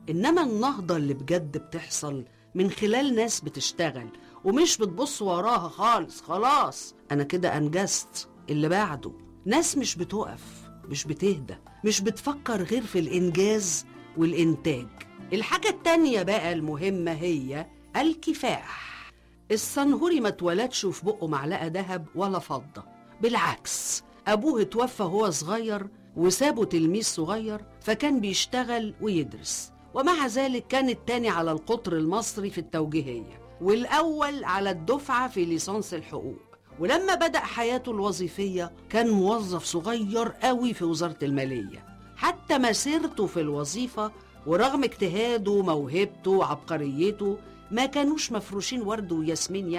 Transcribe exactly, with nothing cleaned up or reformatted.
إنما النهضة اللي بجد بتحصل من خلال ناس بتشتغل ومش بتبص وراها خالص. خلاص أنا كده أنجزت. اللي بعده ناس مش بتقف، مش بتهدى، مش بتفكر غير في الإنجاز والإنتاج. الحاجة التانية بقى المهمة هي الكفاح. الصنهوري ما اتولدش في بقه معلقة ذهب ولا فضة، بالعكس أبوه اتوفى وهو صغير وسابه تلميذ صغير، فكان بيشتغل ويدرس، ومع ذلك كان التاني على القطر المصري في التوجيهية والأول على الدفعة في ليسانس الحقوق. ولما بدأ حياته الوظيفية كان موظف صغير قوي في وزارة المالية. حتى مسيرته في الوظيفة ورغم اجتهاده وموهبته وعبقريته ما كانوش مفروشين ورد وياسمين يعني